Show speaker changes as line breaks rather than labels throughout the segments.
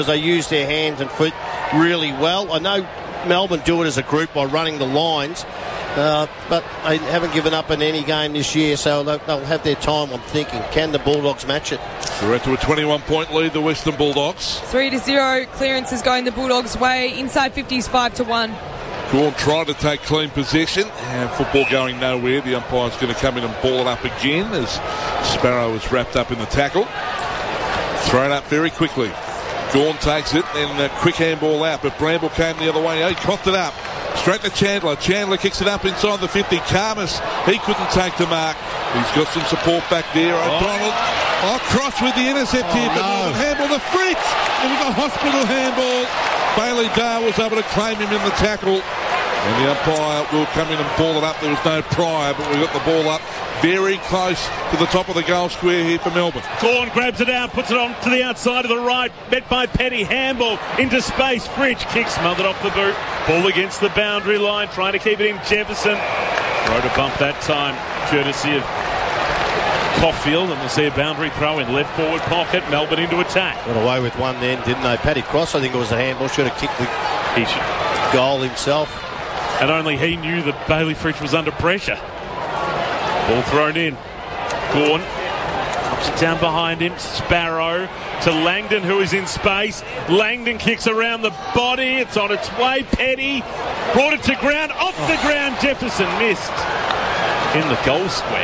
They use their hands and feet really well. I know Melbourne do it as a group by running the lines, but they haven't given up in any game this year, so they'll have their time, I'm thinking. Can the Bulldogs match it?
We're to a 21-point lead, the Western Bulldogs.
3-0. Clearance is going the Bulldogs' way. Inside 50s, 5-1.
Gawn trying to take clean possession, and football going nowhere. The umpire's going to come in and ball it up again as Sparrow is wrapped up in the tackle. Thrown up very quickly. Gawn takes it, and a quick handball out, but Bramble came the other way. He coughed it up. Straight to Chandler. Chandler kicks it up inside the 50. Karmas, he couldn't take the mark. He's got some support back there. O'Donnell. Cross with the intercept here, but no. Handball to Fritz. It was a hospital handball. Bailey Dar was able to claim him in the tackle. And the umpire will come in and ball it up. There was no prior, but we got the ball up very close to the top of the goal square here for Melbourne.
Gawn grabs it out, puts it on to the outside of the right. Met by Petty. Handball into space. Fridge kicks, smothered off the boot. Ball against the boundary line, trying to keep it in. Jefferson. Rode a bump that time, courtesy of Caulfield, and we'll see a boundary throw in left forward pocket. Melbourne into attack.
Got away with one then, didn't they? Paddy Cross, I think it was a handball. Should have kicked the goal himself.
And only he knew that Bailey Fritsch was under pressure. Ball thrown in. Gawn pops it down behind him. Sparrow to Langdon, who is in space. Langdon kicks around the body. It's on its way. Petty brought it to ground. Off the ground. Jefferson missed in the goal square.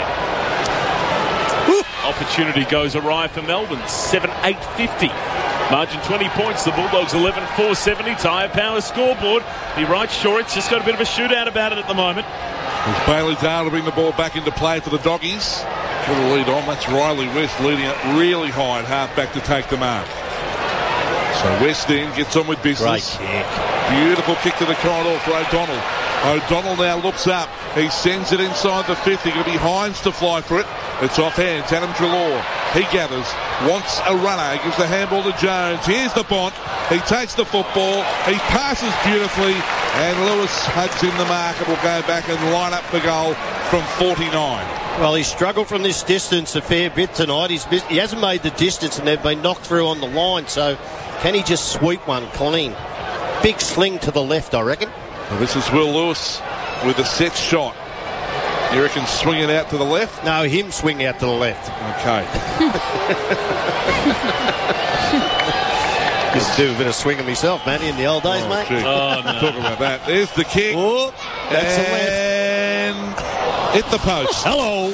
Opportunity goes awry for Melbourne. 7-8-50. Margin 20 points. The Bulldogs 11-4-70. Tyre Power scoreboard. He writes sure it's just got a bit of a shootout about it at the moment.
As Bailey Dale to bring the ball back into play for the Doggies. For the lead on. That's Riley West leading it really high at half back to take the mark. So West End gets on with business.
Great kick.
Beautiful kick to the corridor for O'Donnell. O'Donnell now looks up. He sends it inside the 50. Going to be Hines to fly for it. It's off hands. Adam Treloar. He gathers. Wants a runner. Gives the handball to Jones. Here's the Bont. He takes the football. He passes beautifully. And Lewis hugs in the mark and will go back and line up for goal from 49.
Well, he struggled from this distance a fair bit tonight. He hasn't made the distance and they've been knocked through on the line. So can he just sweep one clean? Big sling to the left, I reckon.
Well, this is Will Lewis with a set shot. You reckon swing it out to the left?
No, him swing out to the left.
Okay.
Used to do a bit of swinging myself, Matty, in the old days, mate.
Gee.
Oh, no.
Talk about that. There's the kick.
Oh, that's the left.
And hit the post.
Hello.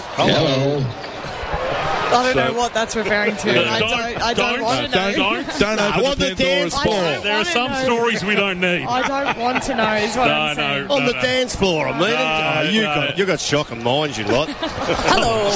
I don't know what that's referring to. I don't want to know.
Don't open the dance floor.
There are some stories we don't need.
I don't want to know is what I'm saying.
On the dance floor, I mean. You got shock and minds, you lot.
Hello.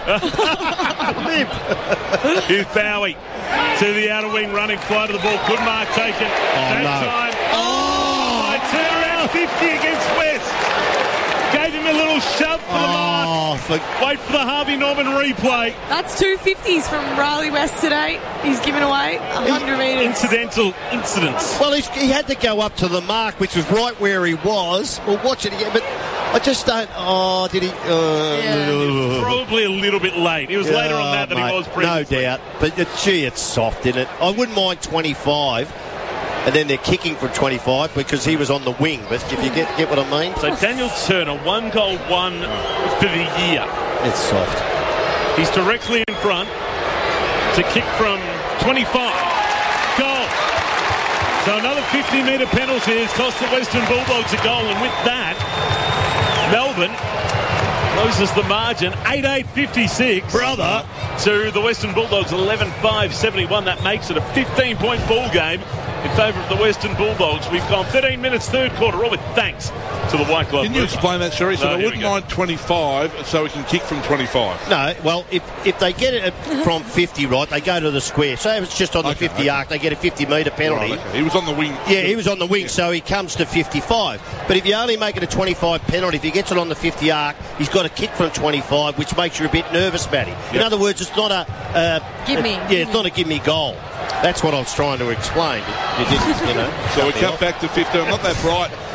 Here's Bowie to the outer wing, running fly to the ball. Good mark taken. Time. Turn around 50 against West. Gave him a little shove for the mark. Wait for the Harvey Norman replay.
That's 2 50s from Riley West today. He's given away 100 metres.
Incidental incidents.
Well, he had to go up to the mark, which was right where he was. We'll watch it again, but I just don't... Oh, did he...
Probably a little bit late. It was later on that than he was previously.
No doubt. But, gee, it's soft, isn't it? I wouldn't mind 25... And then they're kicking from 25 because he was on the wing. But if you get what I mean.
So Daniel Turner, 1 goal, 1 for the year.
It's soft.
He's directly in front to kick from 25. Goal. So another 50-metre penalty has cost the Western Bulldogs a goal. And with that, Melbourne closes the margin 8-8-56.
Brother.
To the Western Bulldogs 11-5-71. That makes it a 15-point ball game in favour of the Western Bulldogs. We've gone 13 minutes, third quarter, all with thanks to the White Glove.
Can you explain that, Sherry? So I wouldn't mind 25, so we can kick from 25.
No, well, if they get it from 50, right, they go to the square. So if it's just on the 50 arc, they get a 50-metre penalty.
Right, okay. He was on the wing.
Yeah, he was on the wing, so he comes to 55. But if you only make it a 25 penalty, if he gets it on the 50 arc, he's got to kick from 25, which makes you a bit nervous, Matty. Yep. In other words, it's not a... it's not a give-me goal. That's what I was trying to explain. You didn't,
So we come back to 50. I'm not that bright,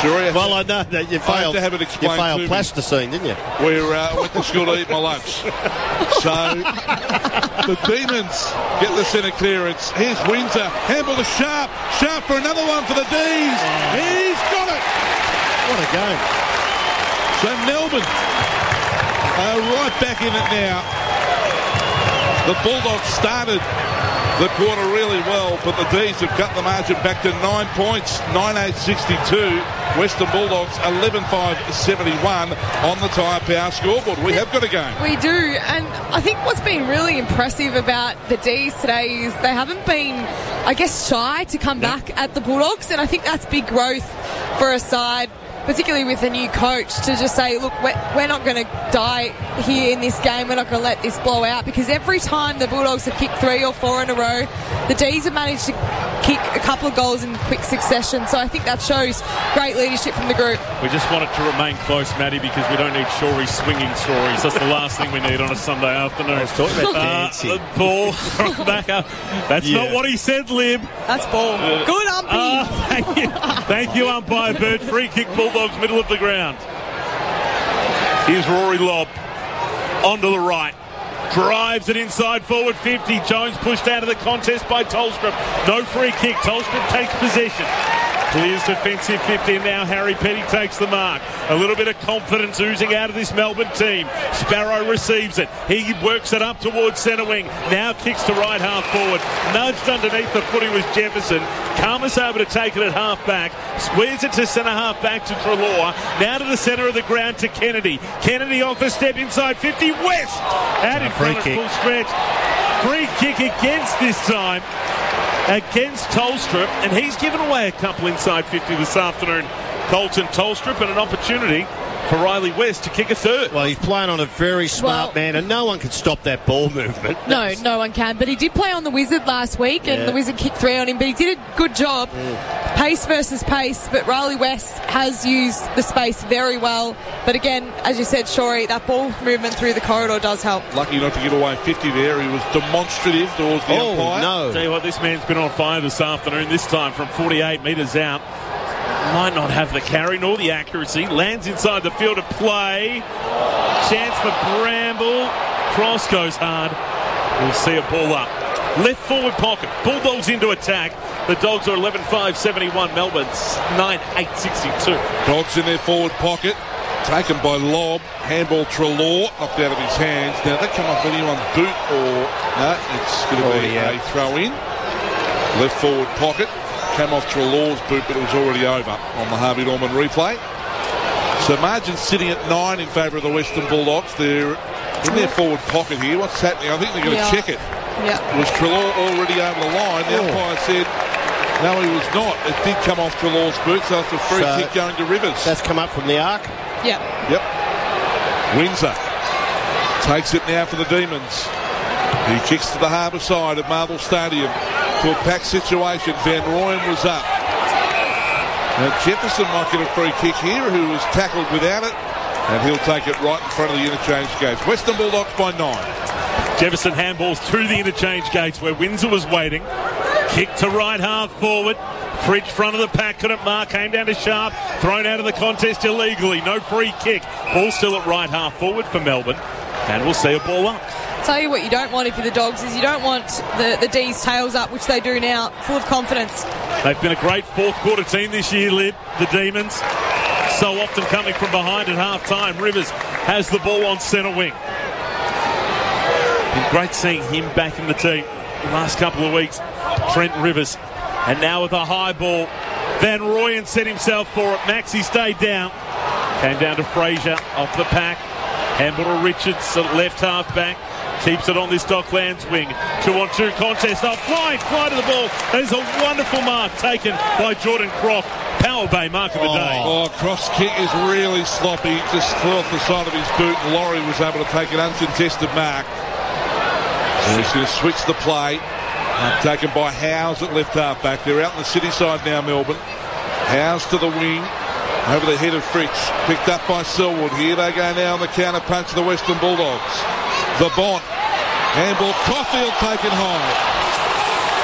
Sure.
Well, I know that you failed.
I had to have it explained.
You failed
to
plasticine, didn't you?
I went to school to eat my lunch. So the Demons get the centre clearance. Here's Windsor. Handball to Sharp. Sharp for another one for the D's. He's got it.
What a game.
So Melbourne are right back in it now. The Bulldogs started the quarter really well, but the D's have cut the margin back to 9 points, 9-8-62. Western Bulldogs 11-5-71 on the Tyre Power scoreboard. We have got a game.
We do, and I think what's been really impressive about the D's today is they haven't been, I guess, shy to come back at the Bulldogs, and I think that's big growth for a side, particularly with a new coach, to just say, look, we're not going to die here in this game. We're not going to let this blow out, because every time the Bulldogs have kicked 3 or 4 in a row, the D's have managed to kick a couple of goals in quick succession. So I think that shows great leadership from the group.
We just want it to remain close, Matty, because we don't need Shorey swinging stories. That's the last thing we need on a Sunday afternoon.
Let's talk about dancing.
Ball back up. That's not what he said, Lib.
That's ball. Good umpy.
Thank you. Thank you, umpire Bird. Free kick, Bulldogs, middle of the ground. Here's Rory Lobb. Onto the right. Drives it inside forward 50. Jones pushed out of the contest by Tolstrup. No free kick. Tolstrup takes possession. Clears defensive 50, and now Harry Petty takes the mark. A little bit of confidence oozing out of this Melbourne team. Sparrow receives it. He works it up towards centre wing. Now kicks to right half forward. Nudged underneath the footy was Jefferson. Karma's able to take it at half back. Squares it to centre half back to Treloar. Now to the centre of the ground to Kennedy. Kennedy off a step inside 50. West out in front of full stretch. Free kick against this time. Against Tolstrup, and he's given away a couple inside 50 this afternoon. Colton Tolstrup, and an opportunity for Riley West to kick a third.
Well, he's playing on a very smart man, and no one can stop that ball movement.
No, no one can. But he did play on the Wizard last week, and the Wizard kicked 3 on him, but he did a good job. Pace versus pace, but Riley West has used the space very well. But again, as you said, Shorey, that ball movement through the corridor does help.
Lucky not to give away 50 there. He was demonstrative towards the umpire.
No.
Tell you what, this man's been on fire this afternoon, this time from 48 metres out. Might not have the carry nor the accuracy. Lands inside the field of play. Chance for Bramble. Cross goes hard. We'll see a ball up. Left forward pocket. Bulldogs into attack. The Dogs are 11-5-71. Melbourne's 9-8-62.
Dogs in their forward pocket. Taken by Lobb. Handball Treloar. Knocked out of his hands. Now that come off anyone's boot or... No, it's going to be a throw in. Left forward pocket. Came off Treloar's boot, but it was already over on the Harvey Norman replay. So margin sitting at 9 in favour of the Western Bulldogs. They're in their forward pocket here. What's happening? I think they're going to check it.
Yeah.
Was Treloar already over the line? The umpire said no, he was not. It did come off Treloar's boot, so it's a free kick going to Rivers.
That's come up from the arc?
Yeah.
Yep. Windsor takes it now for the Demons. He kicks to the harbour side of Marvel Stadium to a packed situation. Van Rooyen was up. Now Jefferson might get a free kick here, who was tackled without it, and he'll take it right in front of the interchange gates. Western Bulldogs by 9.
Jefferson handballs through the interchange gates where Windsor was waiting. Kick to right half forward. Fridge front of the pack, couldn't mark, came down to Sharp, thrown out of the contest illegally. No free kick. Ball still at right half forward for Melbourne, and we'll see a ball up.
Tell you what you don't want if you're the Dogs is you don't want the D's tails up, which they do now, full of confidence.
They've been a great fourth quarter team this year, Lib, the Demons. So often coming from behind at half time. Rivers has the ball on centre wing. Been great seeing him back in the team the last couple of weeks. Trent Rivers. And now with a high ball, Van Rooyen set himself for it. Maxi stayed down. Came down to Fraser off the pack. Handball to Richards, left half back. Keeps it on this Docklands wing. 2-on-2 contest. Oh, fly to the ball. There's a wonderful mark taken by Jordan Croft. Power Bay mark of the day.
Oh, Croft's kick is really sloppy. Just flew off the side of his boot, and Laurie was able to take an uncontested mark. And he's going to switch the play. Taken by Howes at left half back. They're out in the city side now, Melbourne. Howes to the wing. Over the head of Fritsch. Picked up by Selwood. Here they go now on the counter punch of the Western Bulldogs. The Bont. Handball. Caulfield taken high.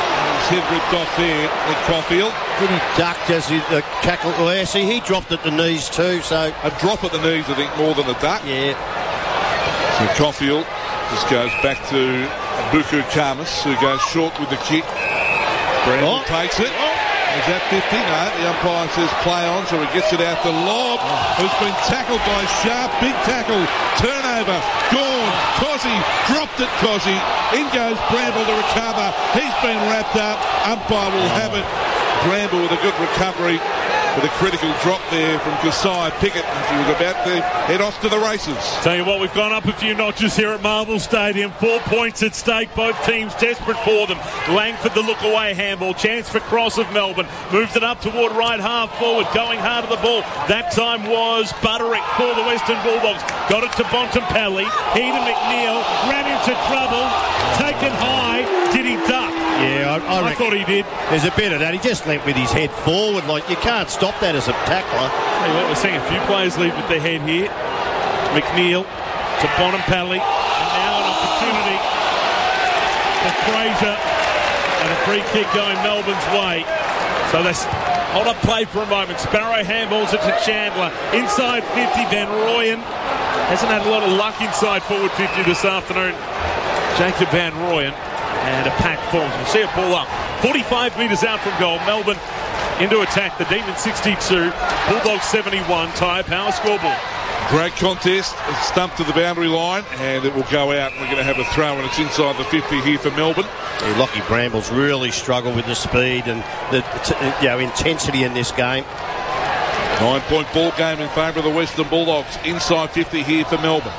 head ripped off there, Nick Caulfield.
Did he duck as he tackle? Well, yeah, see, he dropped at the knees too, so...
A drop at the knees, I think, more than a duck.
Yeah.
So Caulfield just goes back to Buku Kamas, who goes short with the kick. Bramble takes it. Is that 50? No, the umpire says play on, so he gets it out to Lobb, who's been tackled by Sharp. Big tackle, turnover, gone. Cozzy, dropped it, Cozzy. In goes Bramble to recover. He's been wrapped up. Umpire will have it. Bramble with a good recovery, with a critical drop there from Josiah Pickett as he was about to head off to the races.
Tell you what, we've gone up a few notches here at Marvel Stadium. 4 points at stake, both teams desperate for them. Langford the look away handball, chance for Cross of Melbourne, moves it up toward right half forward, going hard at the ball. That time was Butterick for the Western Bulldogs. Got it to Bontempelli, he to McNeil, ran into trouble, taken high. Did he duck?
Yeah, I
thought he did.
There's a bit of that. He just went with his head forward. Like, you can't stop that as a tackler.
Tell you what, we're seeing a few players lead with their head here. McNeil to Bontempelli. And now an opportunity for Fraser. And a free kick going Melbourne's way. So they hold up play for a moment. Sparrow handballs it to Chandler. Inside 50, Van Rooyen. Hasn't had a lot of luck inside forward 50 this afternoon. Jacob Van Rooyen. And a pack forms. We'll see it pull up. 45 metres out from goal. Melbourne into attack. The Demons 62. Bulldogs 71. Tyre Power scoreboard.
Great contest. It's stumped to the boundary line and it will go out. We're going to have a throw and it's inside the 50 here for Melbourne.
Yeah, Lockie Brambles really struggled with the speed and the intensity in this game.
9-point ball game in favour of the Western Bulldogs. Inside 50 here for Melbourne.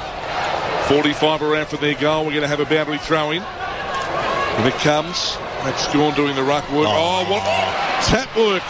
45 around from their goal. We're going to have a boundary throw in. And it comes. That's Scorn doing the ruck work. Oh, what tap work.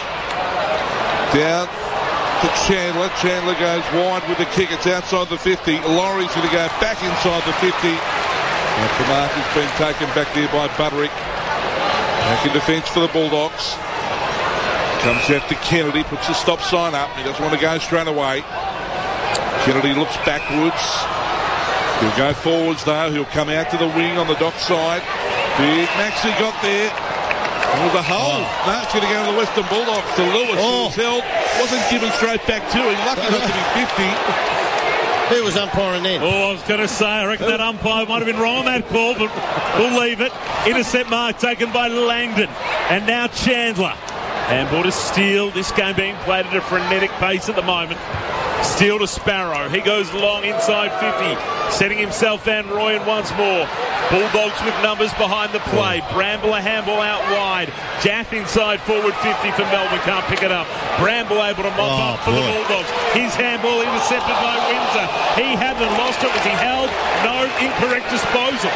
Down to Chandler. Chandler goes wide with the kick. It's outside the 50. Laurie's going to go back inside the 50. And the mark has been taken back there by Butterick. Back in defence for the Bulldogs. Comes out to Kennedy. Puts the stop sign up. He doesn't want to go straight away. Kennedy looks backwards. He'll go forwards though. He'll come out to the wing on the dock side. Big Maxey got there. It was a hold. No, it's going to go to the Western Bulldogs to Lewis. Who was held. Wasn't given straight back to him. Lucky not to be 50.
Who was umpiring then?
I was going to say, I reckon that umpire might have been wrong on that call, but we'll leave it. Intercept mark taken by Langdon. And now Chandler. And bought a steal. This game being played at a frenetic pace at the moment. Steal to Sparrow. He goes long inside 50. Setting himself Van Rooyen once more. Bulldogs with numbers behind the play. Bramble a handball out wide. Jack inside forward 50 for Melbourne. Can't pick it up. Bramble able to mop up for the Bulldogs. His handball intercepted by Windsor. He hadn't lost it. Was he held? No. Incorrect disposal.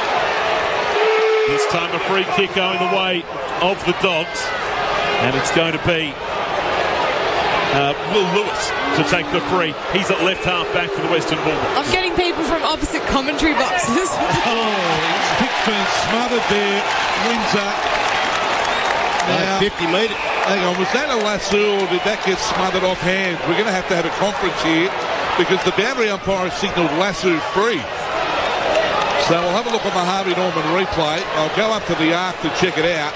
This time a free kick going the way of the Dogs. And it's going to be Will Lewis to take the free. He's at left half back for the Western Bulldogs.
I'm getting people from opposite commentary boxes.
Kick's been smothered there. Windsor. Now,
50 metres.
Hang on, was that a lasso or did that get smothered off hands? We're going to have a conference here because the boundary umpire signalled lasso free. So we'll have a look at the Harvey Norman replay. I'll go up to the arc to check it out.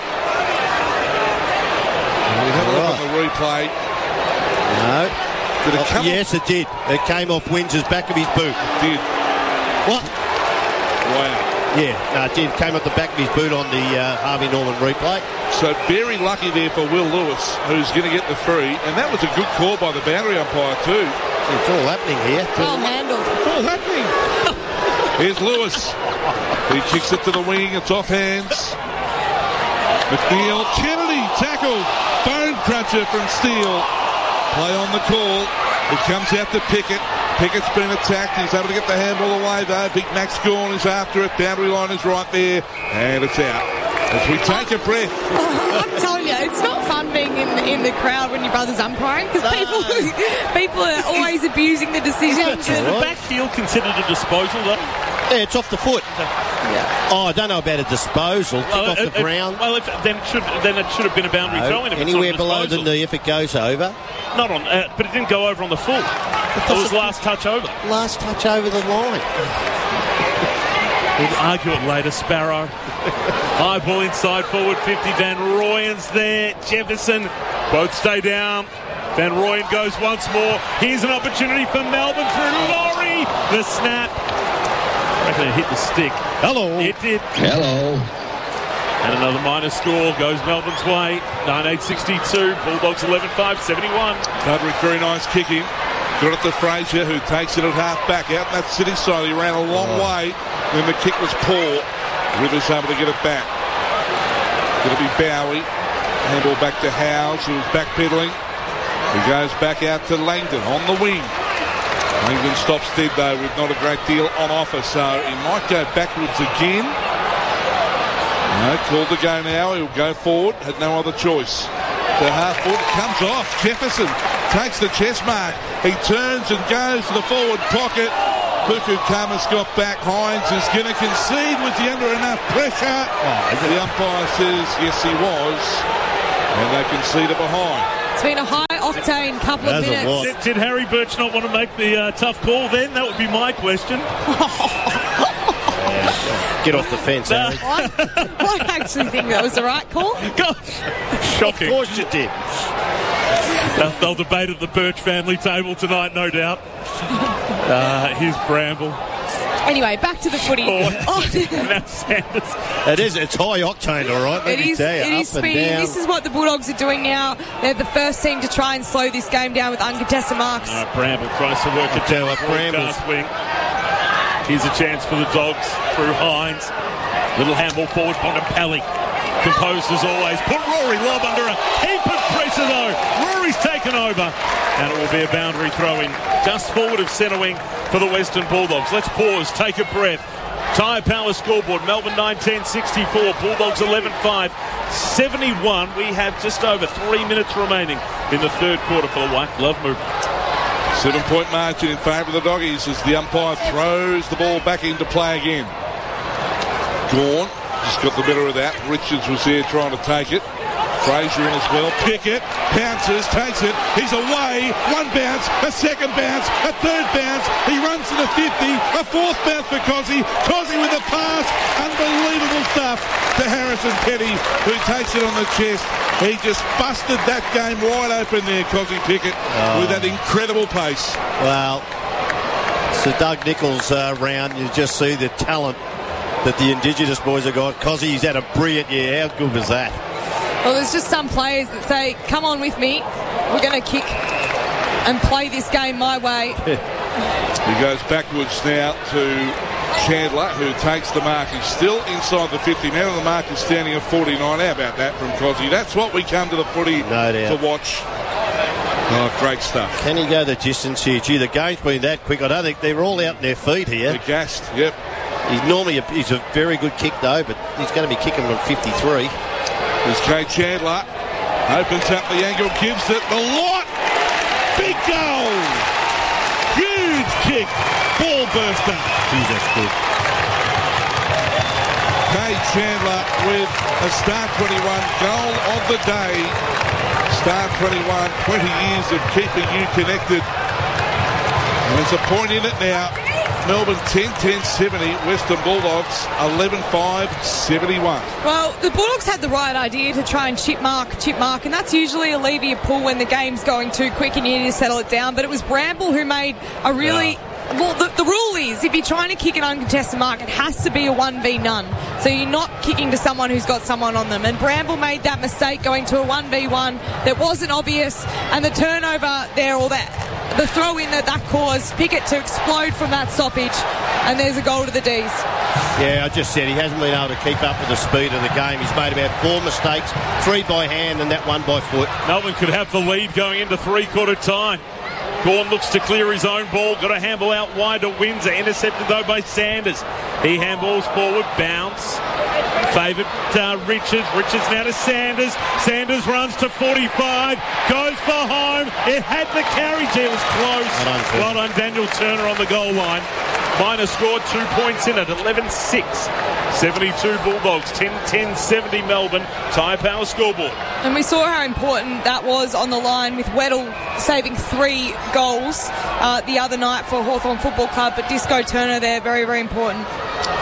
We'll have a look at the replay.
No.
Did it come
yes, it did. It came off Windsor's back of his boot.
It did.
What?
Wow.
Yeah, no, it did. Came off the back of his boot on the Harvey Norman replay.
So very lucky there for Will Lewis, who's going to get the free. And that was a good call by the boundary umpire too.
It's all happening here.
Well handled.
It's all happening. Here's Lewis. He kicks it to the wing. It's off hands. McNeil. Kennedy tackled. Bone cruncher from Steele. Play on the call. It comes out to Pickett. Pickett's been attacked. He's able to get the handball away though. Big Max Gorn is after it. Boundary line is right there. And it's out. As we take a breath.
I'm telling you, it's not fun being in the crowd when your brother's umpiring because people are always abusing the decisions.
Is the back heel considered a disposal though?
Yeah, it's off the foot.
Yeah.
Oh, I don't know about a disposal. Kick off the ground.
Then it should have been a boundary throw-in.
Anywhere below the knee if it goes over.
Not on, but it didn't go over on the full. It was last touch over.
Last touch over the line.
We'll argue it later. Sparrow. High ball inside forward 50. Van Rooyen's there. Jefferson. Both stay down. Van Rooyen goes once more. Here's an opportunity for Melbourne through Laurie. The snap. I reckon it hit the stick.
Hello.
It did.
Hello.
And another minor score goes Melbourne's way. 1962. Bulldogs 11-5, 71.
Hardwick, very nice kicking. Got it to Frazier, who takes it at half back. Out in that city side, he ran a long way. Then the kick was poor. Rivers able to get it back. Going to be Bowie. Handball back to Howes, who was backpedaling. He goes back out to Langdon on the wing. Langdon stops dead, though, with not a great deal on offer, so he might go backwards again. No, called to go now. He'll go forward. Had no other choice. To half foot, comes off. Jefferson takes the chest mark. He turns and goes to the forward pocket. Puku Kama's got back. Hines is going to concede. Was he under enough pressure? The umpire says yes, he was. And they concede it behind.
It's been a high-octane couple of minutes.
Did Harry Birch not want to make the tough call then? That would be my question.
Get off the fence, Harry.
I actually think that was the right call.
Gosh, shocking.
Of course you did.
They'll debate at the Birch family table tonight, no doubt. Here's Bramble.
Anyway, back to the footy.
Now Sanders.
It's high octane, all right.
It is speedy. This is what the Bulldogs are doing now. They're the first team to try and slow this game down with uncontested marks.
Bramble tries to work it down. Bramble's wing. Here's a chance for the Dogs through Hines. Little handball forward, Bontempelli. Composed as always. Put Rory Lobb under a heap of pressure though. Rory's taken over. And it will be a boundary throw-in just forward of centre wing for the Western Bulldogs. Let's pause, take a breath. Tyre Power scoreboard. Melbourne 9-10-64. Bulldogs 11-5. 71. We have just over 3 minutes remaining in the third quarter for the White Glove movement.
7-point margin in favour of the Doggies as the umpire throws the ball back into play again. Gawn just got the better of that. Richards was there trying to take it. Frazier in as well. Pickett pounces, takes it. He's away. One bounce, a second bounce, a third bounce. He runs to the 50. A fourth bounce for Cozzy. Cozzy with a pass. Unbelievable stuff to Harrison Petty, who takes it on the chest. He just busted that game wide open there, Cozzy Pickett, with that incredible pace.
Well, so Doug Nichols round, you just see the talent that the Indigenous boys have got. Cozzy's had a brilliant year. How good was that?
Well, there's just some players that say, come on with me. We're going to kick and play this game my way.
He goes backwards now to Chandler, who takes the mark. He's still inside the 50. Now the mark is standing at 49. How about that from Cozzy? That's what we come to the footy to watch. Oh, great stuff.
Can he go the distance here? Gee, the game's been that quick. I don't think they're all out on their feet here.
They're gassed, yep.
He's a very good kick, though, but he's going to be kicking from 53.
There's Kay Chandler. Opens up the angle, gives it the lot. Big goal. Huge kick. Ball burster.
Geez, that's good.
Kay Chandler with a Star 21 goal of the day. Star 21, 20 years of keeping you connected. And there's a point in it now. Melbourne 10-10-70, Western Bulldogs 11-5-71.
Well, the Bulldogs had the right idea to try and chip mark, and that's usually a lever you pull when the game's going too quick and you need to settle it down. But it was Bramble who made a really... Well, the rule is if you're trying to kick an uncontested mark, it has to be a 1v none. So you're not kicking to someone who's got someone on them. And Bramble made that mistake going to a 1v1 that wasn't obvious, and the turnover there, or the throw in that caused Pickett to explode from that stoppage, and there's a goal to the D's.
Yeah, I just said he hasn't been able to keep up with the speed of the game. He's made about 4 mistakes, 3 by hand and that 1 by foot.
Melbourne could have the lead going into three-quarter time. Gawn looks to clear his own ball. Got a handball out wide to Windsor. Intercepted, though, by Sanders. He handballs forward. Bounce. Favoured Richards. Richards now to Sanders. Sanders runs to 45. Goes for home. It had the carry. It was close. Well done, Daniel Turner on the goal line. Minor scored 2 points in it. 11-6. 72 Bulldogs. 10-10-70 Melbourne. Tyre Power scoreboard.
And we saw how important that was on the line with Weddle saving 3 goals the other night for Hawthorn Football Club. But Disco Turner there, very, very important.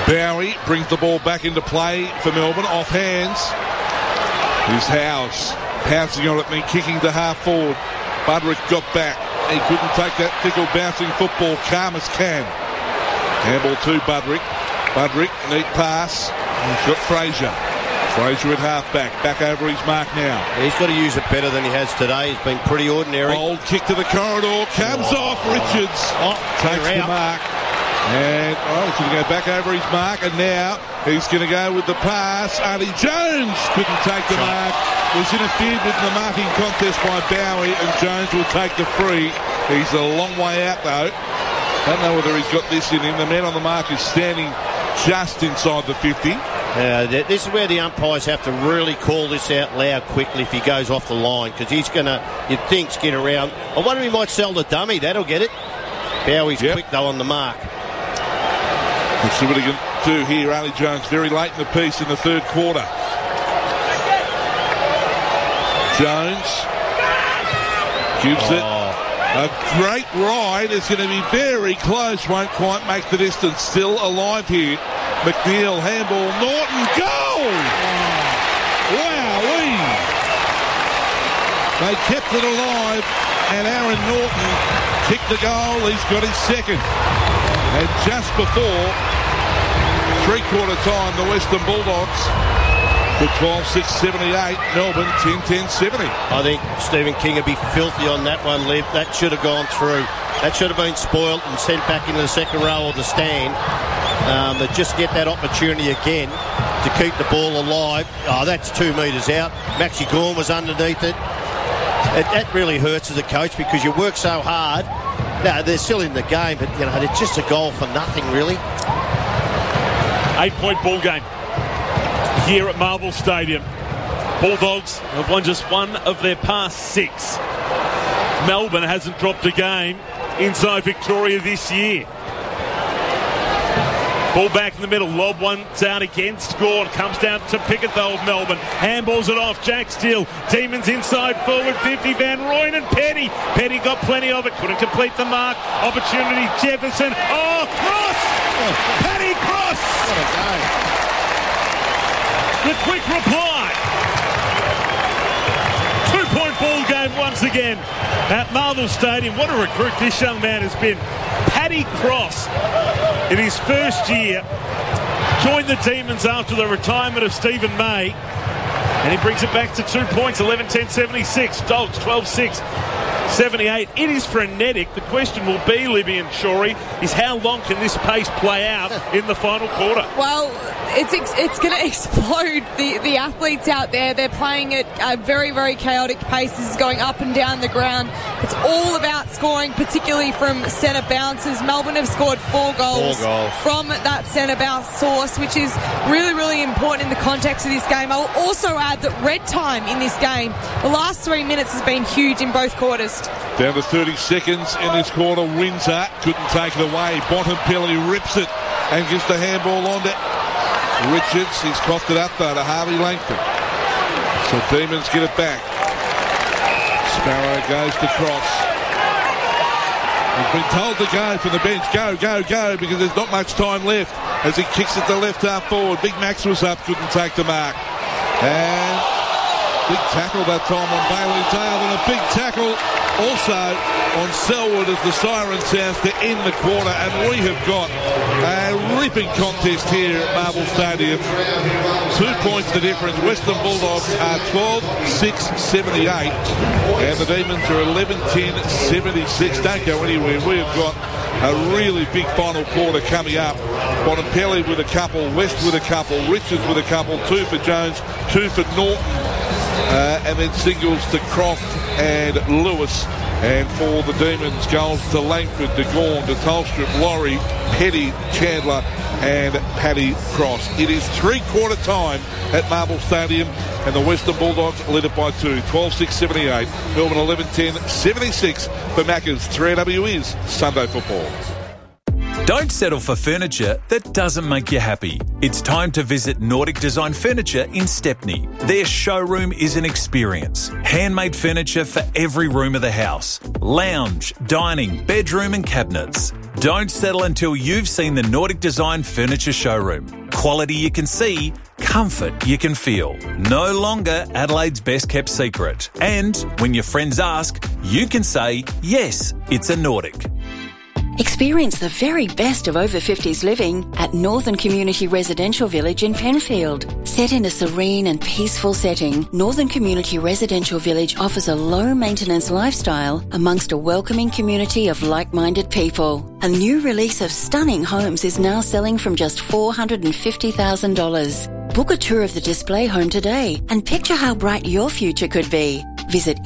Bowie brings the ball back into play for Melbourne. Off hands. Here's Howes. Pouncing on it, then kicking to half forward. Budrick got back. He couldn't take that fickle bouncing football. Khamis can. Handball to Budrick. Budrick, neat pass. He's got Fraser. Fraser at half-back. Back over his mark now.
He's got to use it better than he has today. He's been pretty ordinary.
Old kick to the corridor. Comes off. Richards takes the mark. And he's going to go back over his mark. And now he's going to go with the pass. Artie Jones couldn't take the mark. Was interfered with in the marking contest by Bowie, and Jones will take the free. He's a long way out though. Don't know whether he's got this in him. The man on the mark is standing just inside the 50.
This is where the umpires have to really call this out loud quickly if he goes off the line, because he's going to, you'd think, skid around. I wonder if he might sell the dummy. That'll get it. Bowie's quick though on the mark.
Let's see what he can do here. Ali Jones very late in the piece in the third quarter. Jones gives it a great ride. It's going to be very close. Won't quite make the distance. Still alive here. McNeil, handball, Norton, goal! Wowee! They kept it alive, and Aaron Norton kicked the goal. He's got his second. And just before three-quarter time, the Western Bulldogs for 12-6-78, Melbourne 10-10-70.
I think Stephen King would be filthy on that one, Liv. That should have gone through. That should have been spoiled and sent back into the second row or the stand. But just get that opportunity again to keep the ball alive. Oh, that's 2 metres out. Maxi Gawn was underneath it. That really hurts as a coach, because you work so hard. No, they're still in the game, but it's just a goal for nothing, really.
8-point ball game here at Marvel Stadium. Bulldogs have won just one of their past 6. Melbourne hasn't dropped a game inside Victoria this year. Ball back in the middle. Lob one down against Gawn. Comes down to Pickett though of Melbourne. Handballs it off. Jack Steele. Demons inside forward 50. Van Rooyen and Petty. Petty got plenty of it. Couldn't complete the mark. Opportunity. Jefferson. Oh, Cross! Paddy Cross!
What a game.
The quick reply. 2-point ball game once again at Marvel Stadium. What a recruit this young man has been. Paddy Cross, in his first year, joined the Demons after the retirement of Stephen May, and he brings it back to 2 points, 11-10-76. Dogs 12-6-78. It is frenetic. The question will be, Libby and Shorey, is how long can this pace play out in the final quarter?
Well, it's going to explode. The athletes out there, they're playing at a very, very chaotic pace. This is going up and down the ground. It's all about scoring, particularly from centre bounces. Melbourne have scored 4 goals from that centre bounce source, which is really, really important in the context of this game. I will also add that red time in this game, the last 3 minutes has been huge in both quarters.
Down to 30 seconds in this quarter. Windsor couldn't take it away. Bontempelli rips it and gives the handball on to Richards. He's coughed it up though to Harvey Langford. So Demons get it back. Sparrow goes to Cross. He's been told to go from the bench. Go, because there's not much time left as he kicks it to left half forward. Big Max was up, couldn't take the mark. And big tackle that time on Bailey Dale, and a big tackle also on Selwood as the siren sounds to end the quarter. And we have got a ripping contest here at Marvel Stadium. 2 points the difference. Western Bulldogs are 12-6-78 and the Demons are 11-10-76. Don't go anywhere. We have got a really big final quarter coming up. Bontempelli with a couple, West with a couple, Richards with a couple, 2 for Jones, 2 for Norton. And then singles to Croft and Lewis. And for the Demons, goals to Langford, to Gawn, to Tolstrup, Laurie, Petty, Chandler and Paddy Cross. It is 3-quarter time at Marvel Stadium, and the Western Bulldogs lead it by 2, 12-6-78. Melbourne 11-10-76 for Maccas. 3AW is Sunday Football.
Don't settle for furniture that doesn't make you happy. It's time to visit Nordic Design Furniture in Stepney. Their showroom is an experience. Handmade furniture for every room of the house. Lounge, dining, bedroom and cabinets. Don't settle until you've seen the Nordic Design Furniture Showroom. Quality you can see, comfort you can feel. No longer Adelaide's best kept secret. And when your friends ask, you can say, yes, it's a Nordic.
Experience the very best of over 50s living at Northern Community Residential Village in Penfield. Set in a serene and peaceful setting, Northern Community Residential Village offers a low-maintenance lifestyle amongst a welcoming community of like-minded people. A new release of stunning homes is now selling from just $450,000. Book a tour of the display home today and picture how bright your future could be. Visit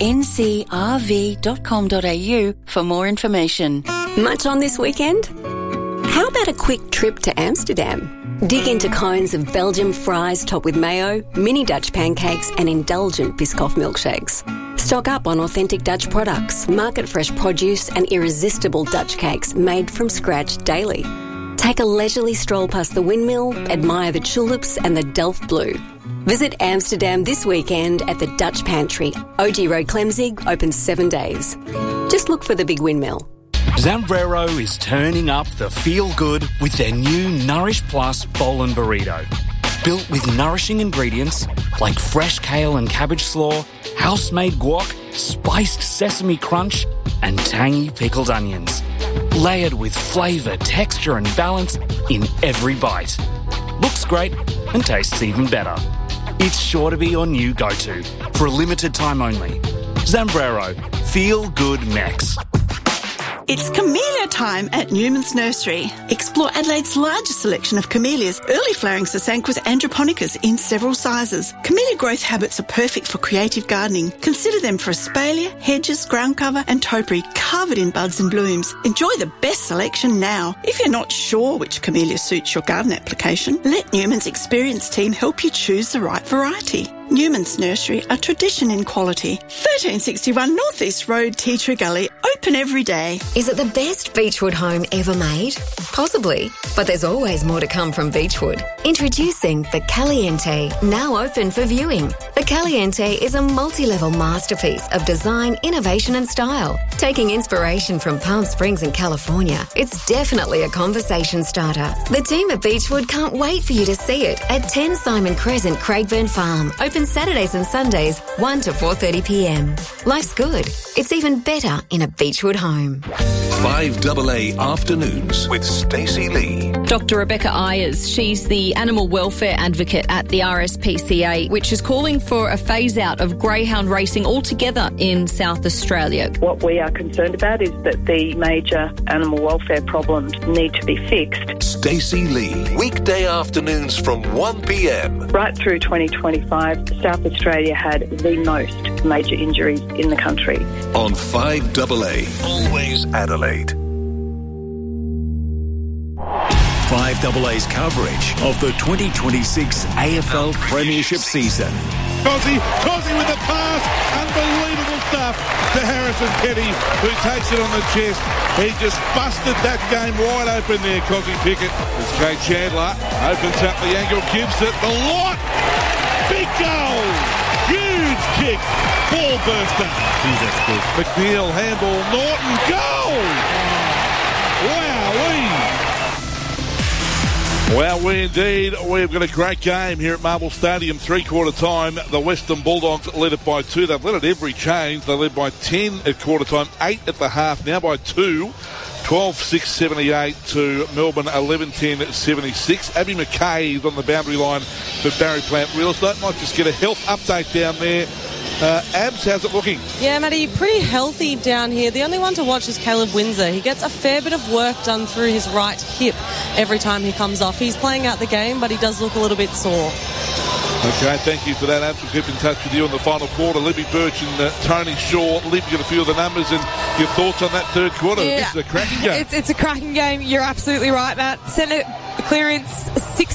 ncrv.com.au for more information.
Much on this weekend? How about a quick trip to Amsterdam? Dig into cones of Belgian fries topped with mayo, mini Dutch pancakes and indulgent Biscoff milkshakes. Stock up on authentic Dutch products, market-fresh produce and irresistible Dutch cakes made from scratch daily. Take a leisurely stroll past the windmill, admire the tulips and the Delft Blue. Visit Amsterdam this weekend at the Dutch Pantry. OG Road Clemzig, open 7 days. Just look for the big windmill.
Zambrero is turning up the feel-good with their new Nourish Plus Bowl and Burrito. Built with nourishing ingredients like fresh kale and cabbage slaw, house-made guac, spiced sesame crunch, and tangy pickled onions. Layered with flavour, texture and balance in every bite. Looks great and tastes even better. It's sure to be your new go-to for a limited time only. Zambrero, feel good Mex.
It's camellia time at Newman's Nursery. Explore Adelaide's largest selection of camellias, early flowering sasanquas and japonicas in several sizes. Camellia growth habits are perfect for creative gardening. Consider them for espalier, hedges, ground cover and topiary covered in buds and blooms. Enjoy the best selection now. If you're not sure which camellia suits your garden application, let Newman's experienced team help you choose the right variety. Newman's Nursery, a tradition in quality. 1361 North East Road, Tea Tree Gully, open every day.
Is it the best Beechwood home ever made? Possibly, but there's always more to come from Beechwood. Introducing the Caliente, now open for viewing. The Caliente is a multi-level masterpiece of design, innovation and style. Taking inspiration from Palm Springs in California, it's definitely a conversation starter. The team at Beechwood can't wait for you to see it at 10 Simon Crescent, Craigburn Farm. Open Saturdays and Sundays, 1 to 4:30 p.m. Life's good. It's even better in a Beechwood home.
5AA Afternoons with Stacey Lee.
Dr. Rebecca Ayers, she's the animal welfare advocate at the RSPCA, which is calling for a phase-out of greyhound racing altogether in South Australia.
What we are concerned about is that the major animal welfare problems need to be fixed.
Stacey Lee, weekday afternoons from 1 p.m.
Right through 2025, South Australia had the most major injuries in the country.
On 5AA, always Adelaide. 5AA's coverage of the 2026 AFL Premiership season.
Cozzy with the pass, unbelievable stuff to Harrison Petty, who takes it on the chest. He just busted that game wide open there, Cozzy Pickett. As Kate Chandler opens up the angle, gives it the lot. Big goal, huge kick, ball burster. That's good. McNeil, handball, Norton, goal! Wowee! Well, indeed, we've got a great game here at Marble Stadium, three-quarter time. The Western Bulldogs led it by 2. They've led at every change. They led by 10 at quarter time, 8 at the half, now by 2. 12-6-78 to Melbourne, 11-10-76. Abby McKay is on the boundary line for Barry Plant Real Estate. Might just get a health update down there. Abs, how's it looking?
Yeah, Matty, pretty healthy down here. The only one to watch is Caleb Windsor. He gets a fair bit of work done through his right hip every time he comes off. He's playing out the game, but he does look a little bit sore.
Okay, thank you for that, Abs. We'll keep in touch with you in the final quarter. Libby Birch and Tony Shaw. Libby, got a few of the numbers and your thoughts on that third quarter.
Yeah.
This is a cracking game.
It's a cracking game. You're absolutely right, Matt. Centre clearance, 6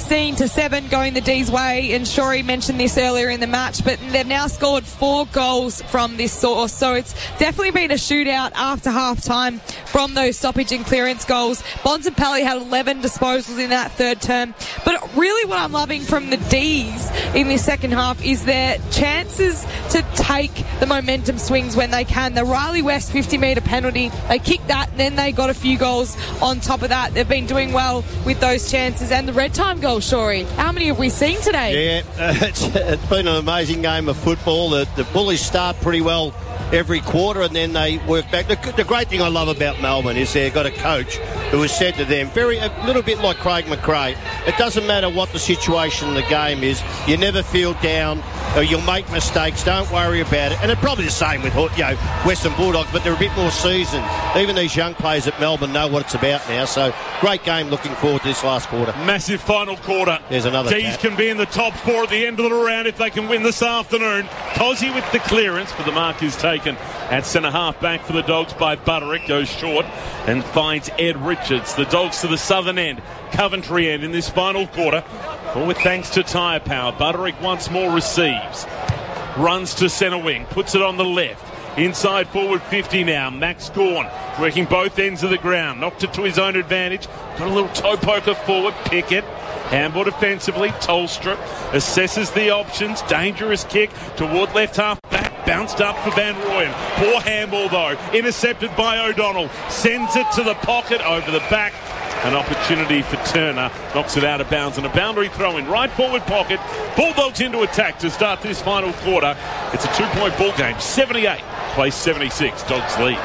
16-7 going the D's way, and Shorey mentioned this earlier in the match, but they've now scored 4 goals from this source, so it's definitely been a shootout after half-time from those stoppage and clearance goals. Bontempelli had 11 disposals in that third term, but really what I'm loving from the D's in this second half is their chances to take the momentum swings when they can. The Riley West 50-metre penalty, they kicked that, and then they got a few goals on top of that. They've been doing well with those chances, and the red time goal, Shorey. How many have we seen today?
Yeah, it's been an amazing game of football. The Bullies start pretty well every quarter and then they work back. The great thing I love about Melbourne is they've got a coach who has said to them, a little bit like Craig McRae, it doesn't matter what the situation in the game is, you never feel down, or you'll make mistakes, don't worry about it. And it's probably the same with Western Bulldogs, but they're a bit more seasoned. Even these young players at Melbourne know what it's about now, so great game, looking forward to this last quarter.
Massive final quarter.
There's another
D's can be in the top 4 at the end of the round if they can win this afternoon. Cozzy with the clearance, but the mark is taken at centre half back for the Dogs by Butterick. Goes short and finds Ed Richards. The Dogs to the southern end, Coventry end in this final quarter. All with thanks to tyre power. Butterick once more receives. Runs to centre wing. Puts it on the left. Inside forward 50 now. Max Gawn working both ends of the ground. Knocked it to his own advantage. Got a little toe poker forward. Pickett. Handball defensively. Tolstrup assesses the options. Dangerous kick toward left half back. Bounced up for Van Rooyen. Poor handball though. Intercepted by O'Donnell. Sends it to the pocket over the back. An opportunity for Turner. Knocks it out of bounds and a boundary throw in right forward pocket. Bulldogs into attack to start this final quarter. It's a 2-point ball game. 78 plays 76. Dogs lead.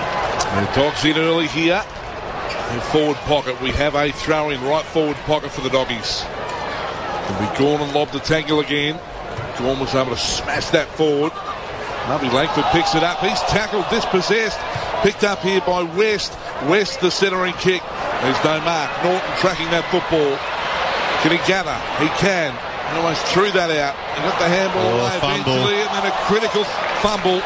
The Dogs in early here. In forward pocket, we have a throw in right forward pocket for the Doggies. It'll be Gawn and lob the tangle again. Gawn was able to smash that forward. Harvey Langford picks it up. He's tackled, dispossessed. Picked up here by West. West the centering kick. There's no mark. Norton tracking that football. Can he gather? He can. He almost threw that out. He got the handball away eventually, and then a critical fumble.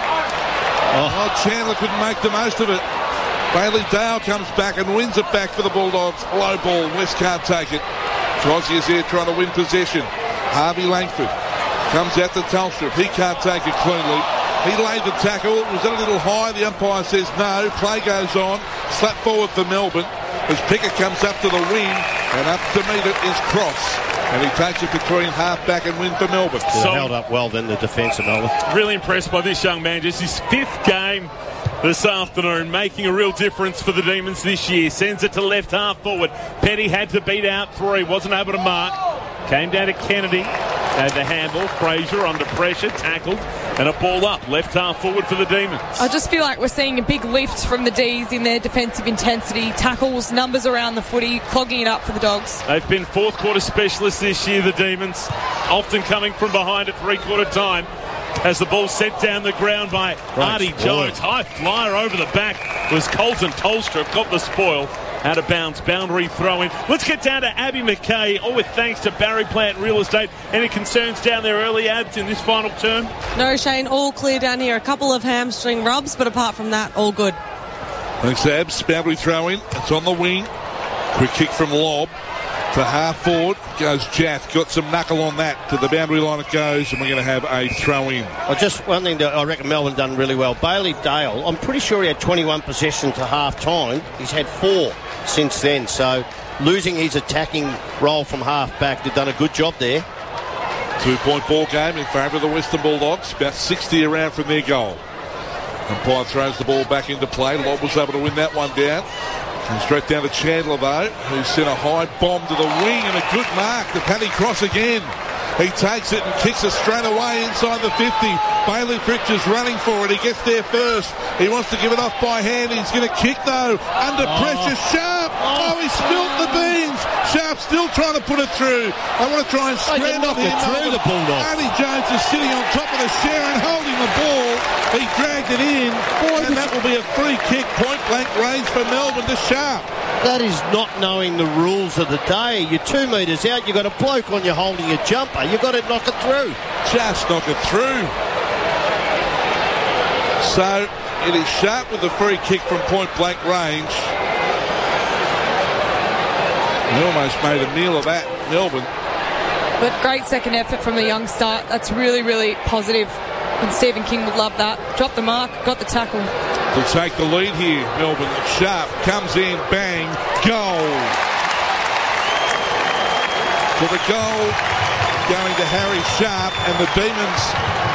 Chandler couldn't make the most of it. Bailey Dale comes back and wins it back for the Bulldogs. Low ball. West can't take it. Crosby is there trying to win possession. Harvey Langford comes out to Telstra. He can't take it cleanly. He laid the tackle. It was a little high. The umpire says no. Play goes on. Slap forward for Melbourne as Pickett comes up to the wing, and up to meet it is Cross. And he takes it between half-back and win for Melbourne.
So held up well then, the defence of Melbourne.
Really impressed by this young man. Just his 5th game this afternoon, making a real difference for the Demons this year. Sends it to left half forward. Petty had to beat out 3. Wasn't able to mark. Came down to Kennedy. Had the handball. Fraser under pressure. Tackled. And a ball up. Left half forward for the Demons.
I just feel like we're seeing a big lift from the D's in their defensive intensity. Tackles, numbers around the footy, clogging it up for the Dogs.
They've been fourth quarter specialists this year, the Demons. Often coming from behind at 3-quarter time. As the ball sent down the ground by Artie Jones. High flyer over the back was Colton Tolstrup. Got the spoil. Out of bounds, boundary throw in. Let's get down to Abby McKay. All with thanks to Barry Plant Real Estate. Any concerns down there early, Abs, in this final term?
No, Shane, all clear down here. A couple of hamstring rubs, but apart from that, all good.
Thanks, Abs. Boundary throw in. It's on the wing. Quick kick from Lobb to half forward. Goes Jath. Got some knuckle on that. To the boundary line it goes, and we're going to have a throw in.
Just one thing that I reckon Melbourne done really well. Bailey Dale, I'm pretty sure he had 21 possessions to half time. He's had 4 since then, so losing his attacking role from half back, they've done a good job there.
2-point ball game in favour of the Western Bulldogs. About 60 around from their goal. Umpire throws the ball back into play. Lobb was able to win that one down. Comes straight down to Chandler though, who sent a high bomb to the wing, and a good mark to Paddy Cross again. He takes it and kicks it straight away inside the 50. Bailey Fritsch is running for it. He gets there first. He wants to give it off by hand. He's going to kick though. Under pressure, Sharp. Oh, he spilt the beans. Sharp still trying to put it through. I want to try and scramble him
through the Bulldogs.
Artie Jones is sitting on top of the Sharon holding the ball. He dragged it in. And that will be a free kick, point blank range for Melbourne to Sharp.
That is not knowing the rules of the day. You're 2 metres out, you've got a bloke on you holding a jumper. You've got to knock it through.
Just knock it through. So it is Sharp with the free kick from point blank range. He almost made a meal of that. Melbourne.
But great second effort from the youngster. That's really, really positive. And Stephen King would love that. Dropped the mark, got the tackle.
To take the lead here, Melbourne. Sharp comes in, bang, goal. For the goal going to Harry Sharp, and the Demons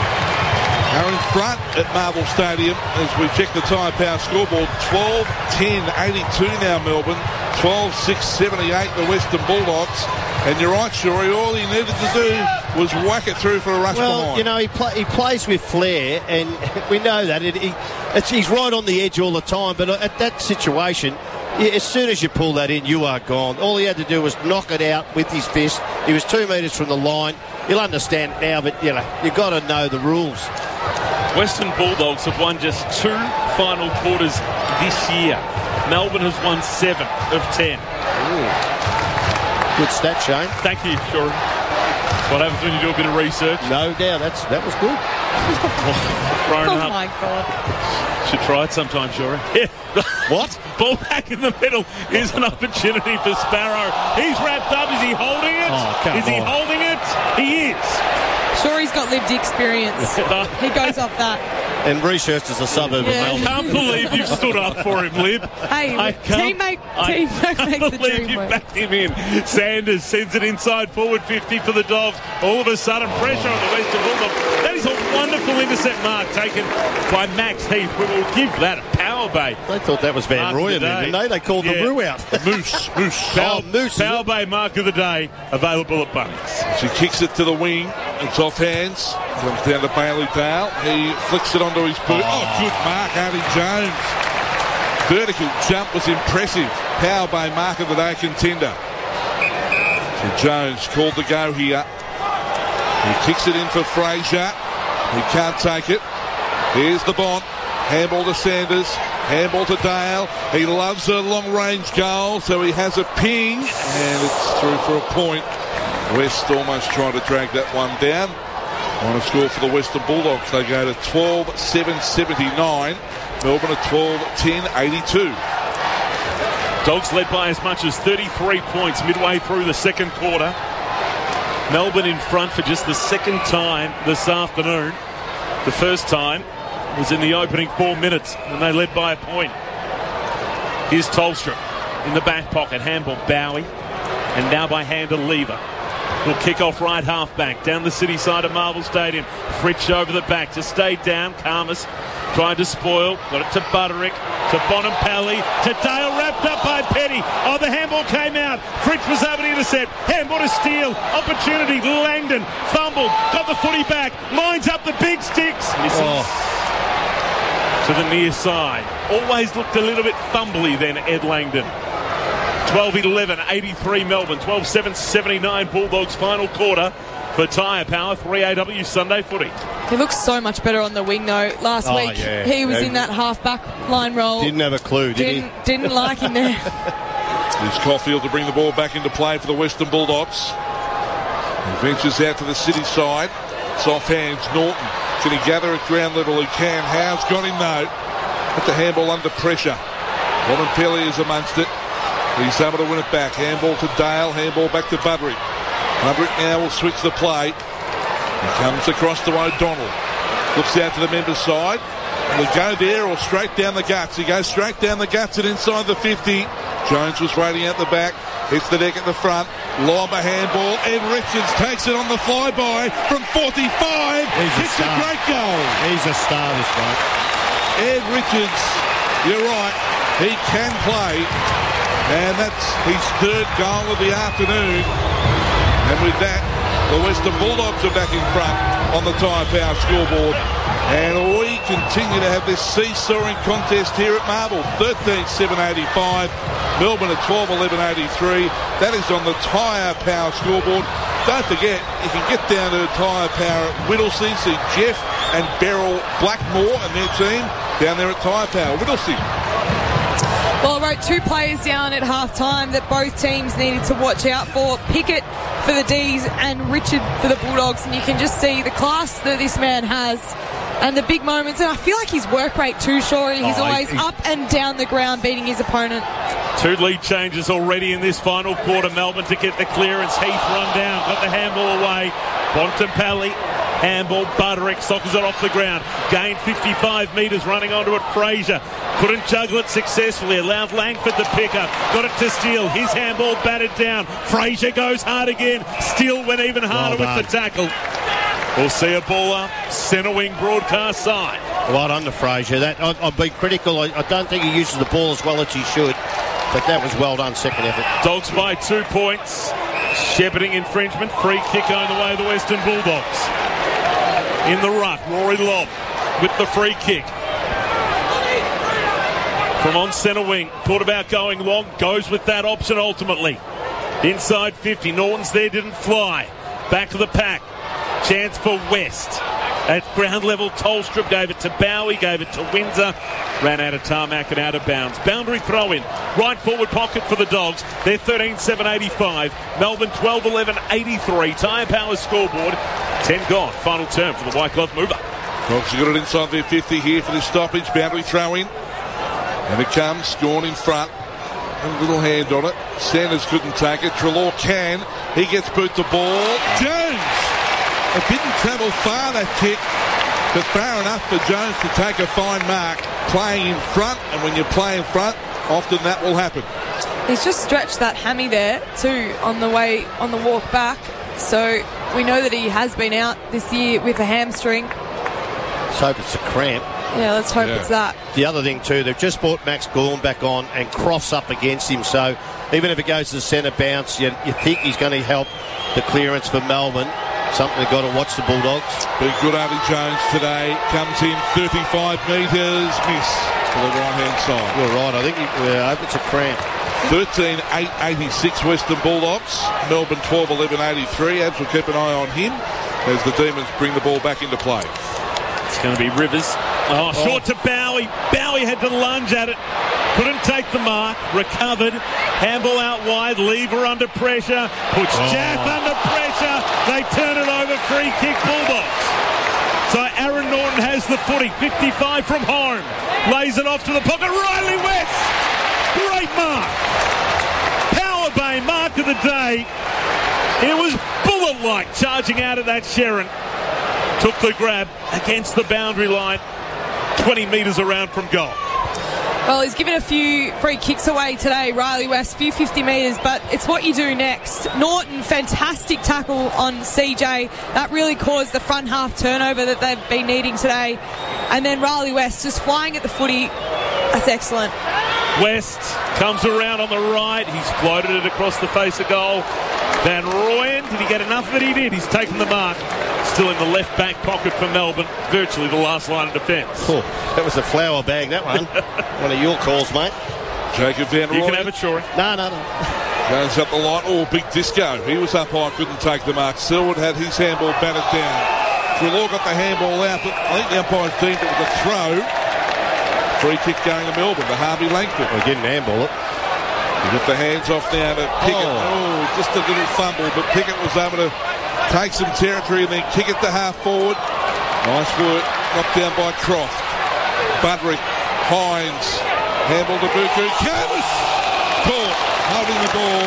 are in front at Marvel Stadium as we check the Tyre Power scoreboard. 12-10-82 now, Melbourne. 12-6-78 the Western Bulldogs. And you're right, Shorey, all he needed to do was whack it through for a rush behind.
You know, he plays with flair, and we know that. He's right on the edge all the time, but at that situation, as soon as you pull that in, you are gone. All he had to do was knock it out with his fist. He was 2 metres from the line. You'll understand it now, but, you know, you've got to know the rules.
Western Bulldogs have won just 2 final quarters this year. Melbourne has won 7 of 10.
Ooh. Good stat, Shane.
Thank you, Shorey. That's what happens when you do a bit of research.
No doubt, that was good.
Oh my God.
Should try it sometime, Shorey. Yeah.
What?
Ball back in the middle is an opportunity for Sparrow. He's wrapped up. Is he holding it?
Oh,
is he holding it? He is.
Sure, he's got lived experience. He goes off that.
And Reshurst is a suburb of Melbourne.
I can't believe you've stood up for him, Lib.
Hey, teammate makes the dream work.
Believe you backed him in. Sanders sends it inside forward 50 for the Dogs. All of a sudden, pressure on the Western Bulldogs. That is a wonderful intercept mark taken by Max Heath. We will give that a power bay.
They thought that was Van Rooyen, didn't they? They called the Roo out.
Moose.
Moose.
Power bay mark of the day, available at Bunnings.
She kicks it to the wing. It's off hands. Comes down to Bailey Dale. He flicks it onto his boot. Oh, good mark, Artie Jones. Vertical jump was impressive. Power bay mark of the day contender. So Jones called the go here. He kicks it in for Fraser. He can't take it. Here's the Bont. Handball to Sanders. Handball to Dale. He loves a long-range goal, so he has a ping. And it's through for a point. West almost trying to drag that one down. On a score for the Western Bulldogs. They go to 12-7-79. Melbourne at 12-10-82.
Dogs led by as much as 33 points midway through the second quarter. Melbourne in front for just the second time this afternoon. The first time was in the opening 4 minutes when they led by a point. Here's Tolstrup in the back pocket. Handball Bowie. And now by hand to Lever. Will kick off right half-back down the city side of Marvel Stadium. Fritsch over the back to stay down. Karmas tried to spoil. Got it to Butterick, to Bonampelli, to Dale, wrapped up by Petty. Oh, the handball came out. Fritsch was able to intercept. Handball to Steele. Opportunity. Langdon fumbled. Got the footy back. Lines up the big sticks. Misses. To the near side. Always looked a little bit fumbly then, Ed Langdon. 12-11, 83 Melbourne. 12-7-79 Bulldogs final quarter for Tyre Power. 3AW Sunday footy.
He looks so much better on the wing though. Last week he was in that half-back line roll.
Didn't have a clue, did he?
Didn't like him there.
There's Caulfield to bring the ball back into play for the Western Bulldogs. He ventures out to the city side. It's off hands. Norton. Can he gather at ground level? He can. Howe's got him though. At the handball under pressure. Bonampelli is amongst it. He's able to win it back. Handball to Dale. Handball back to Budrick. Budrick now will switch the play. He comes across to O'Donnell. Looks out to the members' side. Will he go there or straight down the guts? He goes straight down the guts and inside the 50. Jones was waiting out the back. Hits the deck at the front. Lob a handball. Ed Richards takes it on the flyby from 45. It's a great goal.
He's a star, this bloke.
Ed Richards, you're right. He can play. And that's his third goal of the afternoon. And with that, the Western Bulldogs are back in front on the Tyre Power scoreboard. And we continue to have this seesawing contest here at Marvel. 13-7-85. Melbourne at 12-11-83. That is on the Tyre Power scoreboard. Don't forget, you can get down to Tyre Power at Whittlesea, see Jeff and Beryl Blackmore and their team down there at Tyre Power. Whittlesea.
Well, I wrote 2 players down at half-time that both teams needed to watch out for. Pickett for the D's and Richard for the Bulldogs. And you can just see the class that this man has And the big moments, and I feel like his work rate too, Shorey. He's always up and down the ground beating his opponent.
2 lead changes already in this final quarter. Melbourne to get the clearance. Heath run down, got the handball away. Bontempelli, handball, Butterick sockers it off the ground. Gained 55 metres running onto it. Fraser couldn't juggle it successfully. Allowed Langford to pick up. Got it to Steele. His handball batted down. Fraser goes hard again. Steele went even harder with the tackle. We'll see a ball up. Centre wing broadcast side.
Well done to Fraser. I've been critical. I don't think he uses the ball as well as he should. But that was well done, second effort.
Dogs by 2 points. Shepherding infringement. Free kick going the way of the Western Bulldogs. In the ruck, Rory Lobb with the free kick. From on centre wing. Thought about going long. Goes with that option ultimately. Inside 50. Norton's there, didn't fly. Back to the pack. Chance for West. At ground level, Tolstrup gave it to Bowie, gave it to Windsor. Ran out of tarmac and out of bounds. Boundary throw in. Right forward pocket for the Dogs. They're 13-7-85. Melbourne 12-11-83. Tyre Power scoreboard. 10 gone. Final term for the White Glove mover.
Dogs have got it inside their 50 here for this stoppage. Boundary throw in. And it comes. Gawn in front. A little hand on it. Sanders couldn't take it. Treloar can. He gets boot the ball. Jones! It didn't travel far, that kick, but far enough for Jones to take a fine mark. Playing in front, and when you play in front, often that will happen.
He's just stretched that hammy there too on the walk back. So we know that he has been out this year with a hamstring.
Let's hope it's a cramp.
Yeah, let's hope it's that.
The other thing too, they've just brought Max Gawn back on and Crofts up against him. So even if it goes to the centre bounce, you think he's going to help the clearance for Melbourne. Something they've got to watch the Bulldogs.
Been good, Artie Jones today. Comes in 35 metres. Miss to the right-hand side.
You're right. I think I hope it's a cramp.
13-8-86 Western Bulldogs. Melbourne 12-11-83. Abs will keep an eye on him as the Demons bring the ball back into play.
It's going to be Rivers. Short to Bowie. Bowie had to lunge at it. Couldn't take the mark. Recovered. Handball out wide. Lever under pressure. Puts Jaff under pressure. They turn it over. Free kick Bulldogs. So Aaron Norton has the footy. 55 from home. Lays it off to the pocket. Riley West. Great mark. Power Bay mark of the day. It was bullet-like charging out of that Sherrin. Took the grab against the boundary line. 20 metres around from goal.
Well, he's given a few free kicks away today, Riley West, few 50 metres, but it's what you do next. Norton, fantastic tackle on CJ. That really caused the front half turnover that they've been needing today. And then Riley West just flying at the footy. That's excellent.
West comes around on the right. He's floated it across the face of goal. Van Rooyen, did he get enough of it? He did. He's taken the mark. Still in the left back pocket for Melbourne. Virtually the last line of defence.
Oh, that was a flower bag, that one. One of your calls, mate.
Jacob Van Rooyen.
You can have it, Shorey.
No.
Goes up the line. Big disco. He was up high, couldn't take the mark. Selwood had his handball batted down. Treloar got the handball out, but I think the umpires deemed it was a throw. Free kick going to Melbourne, to Harvey Langford.
They didn't handball it.
He got the hands off now to Pickett. Just a little fumble, but Pickett was able to take some territory and then kick it to half forward. Nice work. Knocked down by Croft. Budrick, Hines, handball to Buku. Curtis! Caught, holding the ball.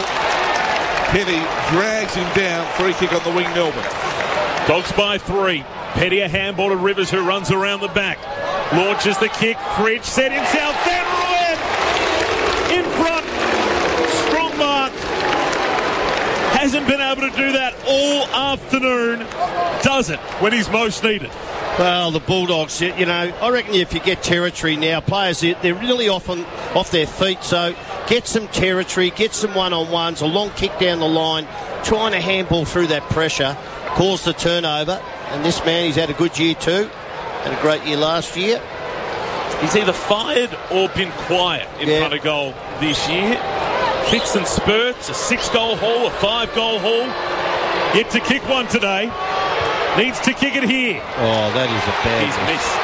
Petty drags him down. Free kick on the wing, Melbourne.
Dogs by 3. Petty a handball to Rivers, who runs around the back. Launches the kick. Fridge set himself. Van Rooyen in front. Strong mark. Hasn't been able to do that all afternoon. Does it when he's most needed?
Well, the Bulldogs, I reckon if you get territory now, players, they're really often off their feet, so get some territory, get some one-on-ones, a long kick down the line, trying to handball through that pressure, cause the turnover, and this man, he's had a good year too, had a great year last year.
He's either fired or been quiet in front of goal this year. Fits and spurts, a 6-goal haul, a 5-goal haul. Yet to kick one today. Needs to kick it here.
Oh, that is a bad
He's missed.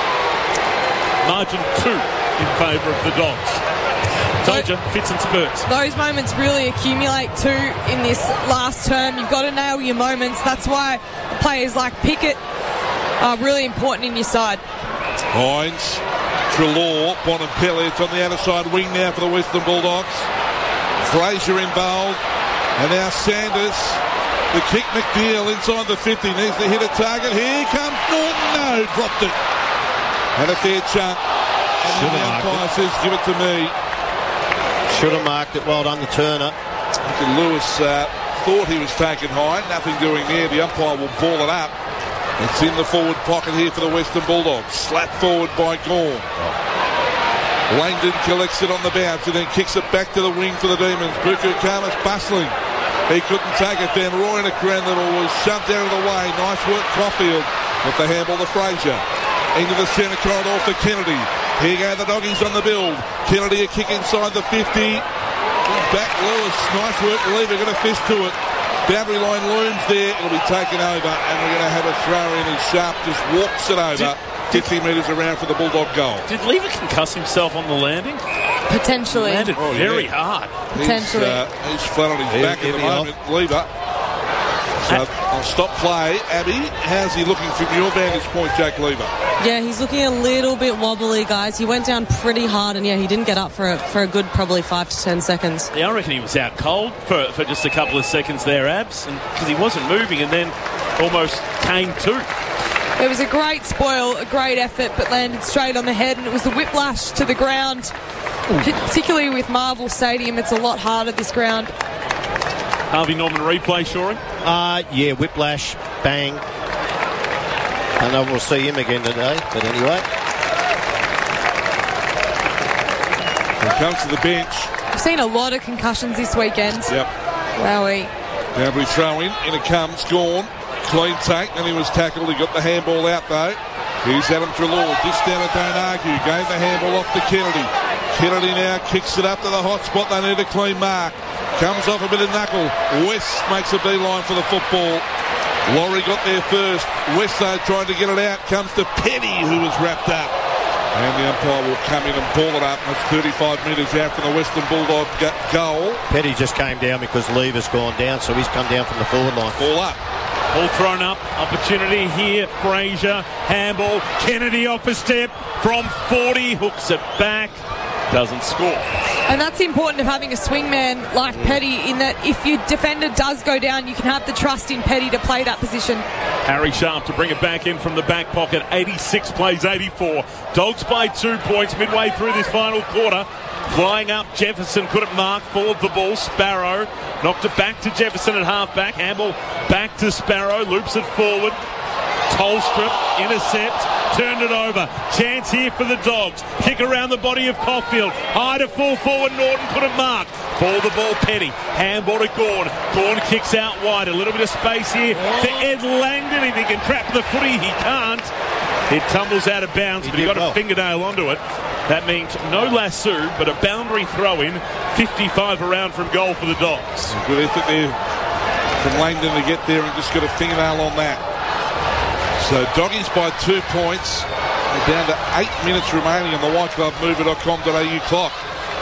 Margin 2 in favour of the Dogs. Told you, fits and spurts.
Those moments really accumulate too in this last term. You've got to nail your moments. That's why players like Pickett really important in your side.
Hines, Treloar, Bonampelli. It's on the outer side wing now for the Western Bulldogs. Fraser involved. And now Sanders. The kick, McNeil inside the 50. Needs to hit a target. Here comes Norton. No, dropped it. Had a fair chunk. And the umpire says, give it to me.
Should have marked it. Well done to Turner.
Lewis thought he was taken high. Nothing doing there. The umpire will ball it up. It's in the forward pocket here for the Western Bulldogs. Slapped forward by Gawn. Langdon collects it on the bounce and then kicks it back to the wing for the Demons. Buku Khamis bustling. He couldn't take it down. Roy Grandlittle was shoved out of the way. Nice work, Caulfield. With the handball to Fraser. Into the centre corridor for Kennedy. Here go the Doggies on the build. Kennedy a kick inside the 50. Back Lewis. Nice work. Lever got a fist to it. Boundary line looms there. It'll be taken over and we're going to have a throw in and Sharp just walks it over 50 metres around for the Bulldog goal.
Did Lever concuss himself on the landing?
Potentially.
Landed very hard.
Potentially.
He's flat on his back at the moment. Lever. So I'll stop play. Abby, how's he looking from your vantage point, Jake Lever?
Yeah, he's looking a little bit wobbly, guys. He went down pretty hard, and he didn't get up for a good probably 5 to 10 seconds.
Yeah, I reckon he was out cold for just a couple of seconds there, Abs, because he wasn't moving and then almost came to.
It was a great spoil, a great effort, but landed straight on the head, and it was the whiplash to the ground. Particularly with Marvel Stadium, it's a lot harder, this ground.
Harvey Norman replay, Shoring?
Yeah, whiplash, bang. I know we'll see him again today, but anyway.
He comes to the bench.
We've seen a lot of concussions this weekend.
Yep.
Wowie.
Boundary throw in it comes, Gawn. Clean take, and he was tackled. He got the handball out though. Here's Adam Treloar. Dished down at Don't Argue. Gave the handball off to Kennedy. Kennedy now kicks it up to the hot spot. They need a clean mark. Comes off a bit of knuckle. West makes a beeline for the football. Laurie got there first. West though trying to get it out. Comes to Petty, who was wrapped up. And the umpire will come in and ball it up. That's 35 metres out from the Western Bulldog goal.
Petty just came down because Lever's gone down, so he's come down from the forward line.
Ball up.
Ball thrown up. Opportunity here. Fraser. Handball. Kennedy off a step from 40. Hooks it back. Doesn't score.
And that's important of having a swingman like Petty, in that if your defender does go down, you can have the trust in Petty to play that position.
Harry Sharp to bring it back in from the back pocket. 86 plays 84. Dogs by 2 points midway through this final quarter. Flying up, Jefferson couldn't mark. Forward the ball. Sparrow knocked it back to Jefferson at half-back. Handball back to Sparrow. Loops it forward. Tolstrup intercepts, turned it over. Chance here for the Dogs. Kick around the body of Caulfield. High to full forward. Norton couldn't mark. For the ball, Petty. Handball to Gawn. Gawn kicks out wide. A little bit of space here for Ed Langdon. If he can trap the footy, he can't. It tumbles out of bounds, but he got a fingernail onto it. That means no lasso, but a boundary throw-in. 55 around from goal for the Dogs.
Good effort there from Langdon to get there and just got a fingernail on that. So Doggies by 2 points. We're down to 8 minutes remaining on the whiteclubmover.com.au clock.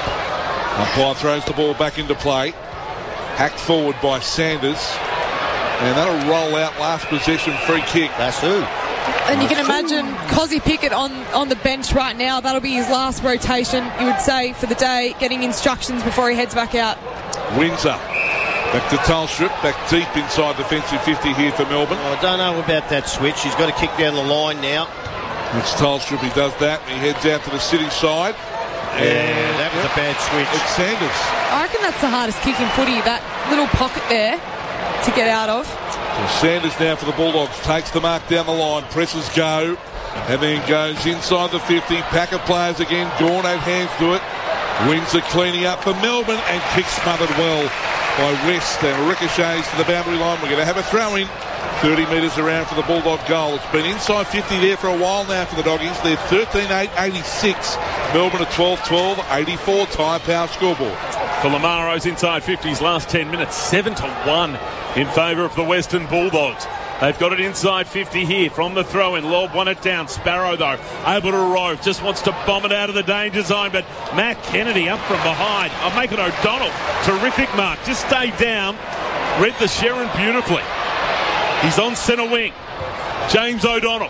Umpire throws the ball back into play. Hacked forward by Sanders. And that'll roll out last possession free kick.
That's who.
And you can imagine Cozzy Pickett on the bench right now. That'll be his last rotation, you would say, for the day, getting instructions before he heads back out.
Windsor. Back to Tolstrup, back deep inside defensive 50 here for Melbourne.
I don't know about that switch. He's got to kick down the line now.
It's Tolstrup, he does that. He heads out to the city side.
And that was a bad switch.
It's Sanders.
I reckon that's the hardest kick in footy, that little pocket there to get out of.
So Sanders now for the Bulldogs. Takes the mark down the line. Presses go. And then goes inside the 50. Pack of players again. Gawn had hands to it. Windsor cleaning up for Melbourne and kick smothered well by West and ricochets to the boundary line. We're going to have a throw in 30 metres around for the Bulldog goal. It's been inside 50 there for a while now for the Doggies. They're 13-8, 86. Melbourne at 12-12, 84 Tyre Power scoreboard.
For Lamaro's inside 50s last 10 minutes, 7-1 in favour of the Western Bulldogs. They've got it inside 50 here from the throw-in. Lob won it down. Sparrow, though, able to rove. Just wants to bomb it out of the danger zone. But Matt Kennedy up from behind. I'm making O'Donnell. Terrific mark. Just stay down. Read the Sharon beautifully. He's on centre wing. James O'Donnell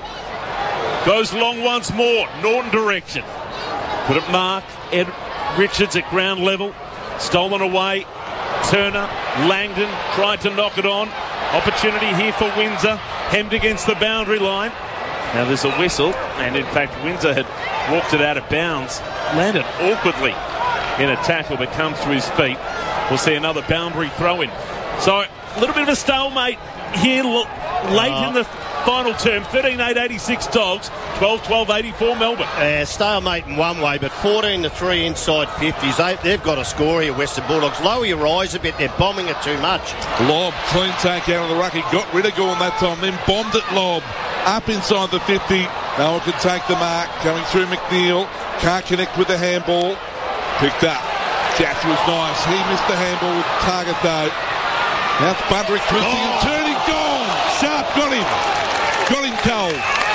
goes long once more. Norton direction. Couldn't mark. Ed Richards at ground level. Stolen away. Turner. Langdon tried to knock it on. Opportunity here for Windsor. Hemmed against the boundary line. Now there's a whistle. And in fact, Windsor had walked it out of bounds. Landed awkwardly in a tackle but comes to his feet. We'll see another boundary throw in. So a little bit of a stalemate here late in the final term. 13-8-86 Dogs, 12-12-84 Melbourne.
Stalemate in one way, but 14-3 inside 50s. They've got a score here, Western Bulldogs. Lower your eyes a bit. They're bombing it too much.
Lobb, clean take out of the ruck. He got rid of Gawn that time, then bombed it Lobb. Up inside the 50. No one can take the mark. Coming through McNeil. Can't connect with the handball. Picked up. Jack was nice. He missed the handball with target though. Now it's Budrick twisting and turning. Gone. Sharp got him. Got him cold.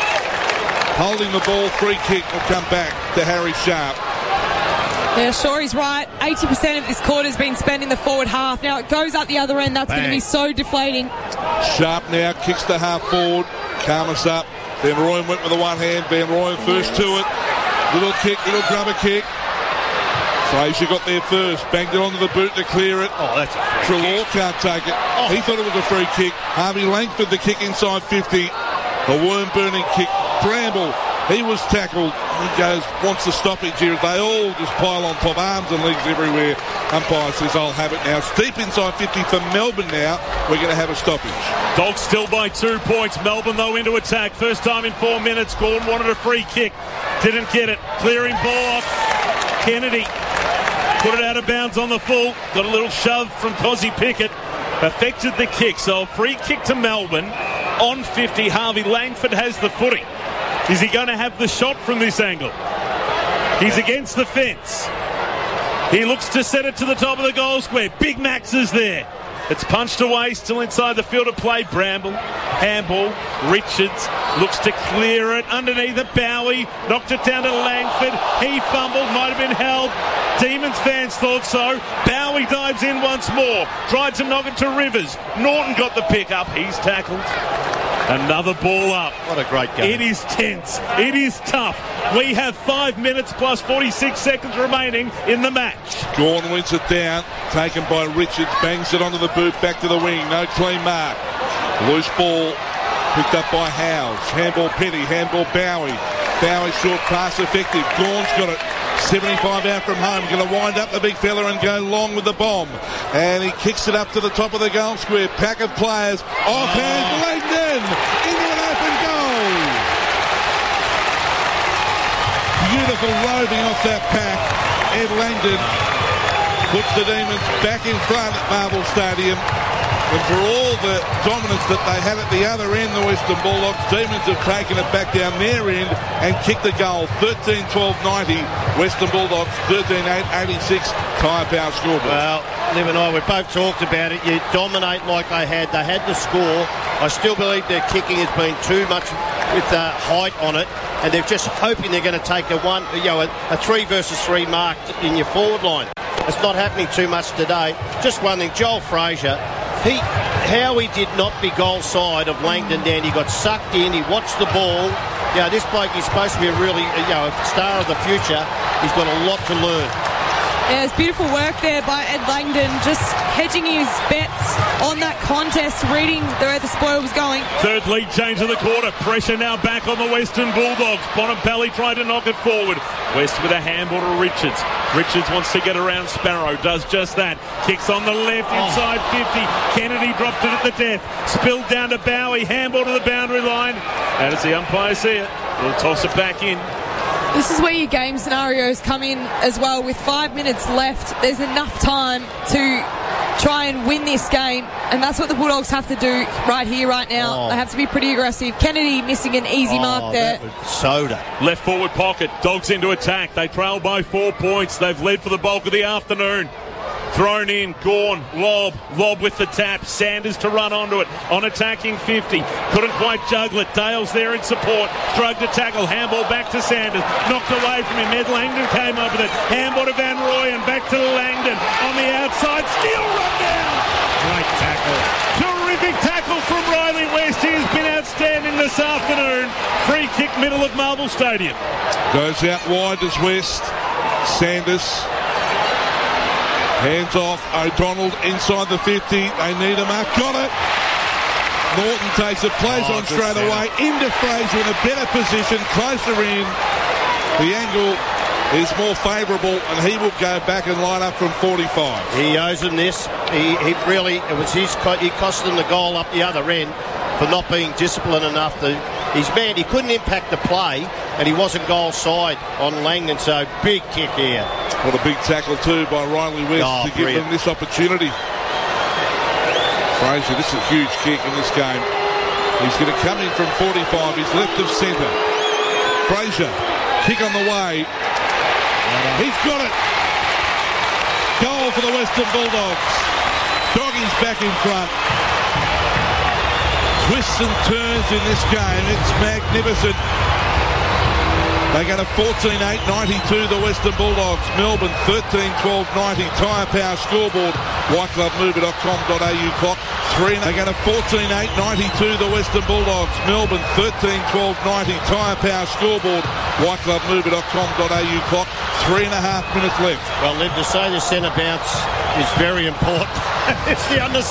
Holding the ball. Free kick will come back to Harry Sharp.
Yeah, sure, he's right. 80% of this quarter has been spent in the forward half. Now it goes up the other end. That's going to be so deflating.
Sharp now kicks the half forward. Calmus up. Van Rooyen went with the one hand. Van Rooyen first to it. Little kick, little grubber kick. Fraser got there first. Banged it onto the boot to clear it.
Oh, that's a free
Treloar
kick.
can't take it. Oh. He thought it was a free kick. Harvey Langford the kick inside 50. The worm-burning kick. Bramble, he was tackled. He goes, wants the stoppage here. They all just pile on top. Arms and legs everywhere. Umpire says, I'll have it now. It's deep inside 50 for Melbourne now. We're going to have a stoppage.
Dogs still by 2 points. Melbourne, though, into attack. First time in 4 minutes. Gawn wanted a free kick. Didn't get it. Clearing ball off. Kennedy put it out of bounds on the full. Got a little shove from Cozzy Pickett. Affected the kick. So a free kick to Melbourne on 50. Harvey Langford has the footy. Is he going to have the shot from this angle? He's against the fence. He looks to set it to the top of the goal square. Big Max is there. It's punched away, still inside the field of play. Bramble, handball. Richards looks to clear it underneath it. Bowie knocked it down to Langford. He fumbled, might have been held. Demons fans thought so. Bowie dives in once more. Tried to knock it to Rivers. Norton got the pick up. He's tackled. Another ball up.
What a great game.
It is tense. It is tough. We have 5 minutes plus 46 seconds remaining in the match.
Gawn wins it down. Taken by Richards. Bangs it onto the boot. Back to the wing. No clean mark. Loose ball. Picked up by Howes. Handball Penny. Handball Bowie. Bowie short pass effective. Gawn's got it. 75 out from home. Going to wind up the big fella and go long with the bomb. And he kicks it up to the top of the goal square. Pack of players. Off hand. Langdon. Into an open goal. Beautiful roving off that pack. Ed Langdon puts the Demons back in front at Marvel Stadium. And for all the dominance that they had at the other end, the Western Bulldogs, Demons have taken it back down their end and kicked the goal. 13-12-90. Western Bulldogs 13-8-86. Tyre Power scoreboard.
Well, Liv and I, we both talked about it. You dominate like they had. They had the score. I still believe their kicking has been too much with height on it, and they're just hoping they're going to take a 3 versus 3 mark in your forward line. It's not happening too much today. Just one thing, Joel Fraser. Howie did not be goal side of Langdon then. He got sucked in. He watched the ball. This bloke is supposed to be a really, a star of the future. He's got a lot to learn.
Yeah, it's beautiful work there by Ed Langdon, just hedging his bets on that contest, reading where the spoil was going.
Third lead change of the quarter. Pressure now back on the Western Bulldogs. Bonampelli tried to knock it forward. West with a handball to Richards. Richards wants to get around Sparrow, does just that. Kicks on the left inside 50. Kennedy dropped it at the death. Spilled down to Bowie. Handball to the boundary line. How does the umpire see it? He'll toss it back in.
This is where your game scenarios come in as well. With 5 minutes left, there's enough time to try and win this game, and that's what the Bulldogs have to do right here, right now. They have to be pretty aggressive. Kennedy missing an easy mark there.
That was soda.
Left forward pocket. Dogs into attack. They trail by 4 points. They've led for the bulk of the afternoon. Thrown in, Gawn, Lob with the tap. Sanders to run onto it. On attacking 50. Couldn't quite juggle it. Dale's there in support. Struggled to tackle. Handball back to Sanders. Knocked away from him. Ed Langdon came up with it. Handball to Van Rooyen. Back to Langdon. On the outside. Steal run down.
Great tackle.
Terrific tackle from Riley West. He has been outstanding this afternoon. Free kick, middle of Marvel Stadium.
Goes out wide as West. Sanders. Hands off. O'Donnell inside the 50. They need a mark. Got it. Norton takes it. Plays on straight away. Into Fraser in a better position. Closer in. The angle is more favourable, and he will go back and line up from 45.
He owes him this. He really, it was his. He cost them the goal up the other end for not being disciplined enough to. His man, he couldn't impact the play, and he wasn't goal side on Langdon. So big kick here.
What a big tackle too by Riley West to give them this opportunity. Fraser, this is a huge kick in this game. He's going to come in from 45. He's left of centre. Fraser, kick on the way. He's got it. Goal for the Western Bulldogs. Doggies back in front. Twists and turns in this game. It's magnificent. They go to 14-8-92, the Western Bulldogs. Melbourne 13-12-90. Tyre Power scoreboard. whiteclubmover.com.au clock. 3. They go to 14-8-92, the Western Bulldogs. Melbourne 13-12-90. Tyre Power scoreboard. whiteclubmover.com.au clock. 3.5 minutes left.
Well, Liv, to say the centre bounce is very important. It's the